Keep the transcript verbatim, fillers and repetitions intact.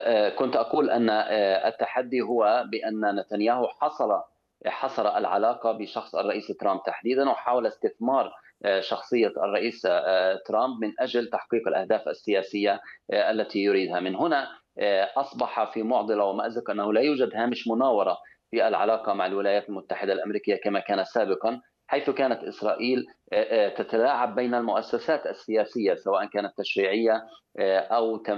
كنت أقول أن التحدي هو بأن نتنياهو حصر حصر العلاقة بشخص الرئيس ترامب تحديدا، وحاول استثمار شخصية الرئيس ترامب من أجل تحقيق الأهداف السياسية التي يريدها. من هنا أصبح في معضلة ومأزق أنه لا يوجد هامش مناورة في العلاقة مع الولايات المتحدة الأمريكية كما كان سابقا، حيث كانت إسرائيل تتلاعب بين المؤسسات السياسية سواء كانت تشريعية أو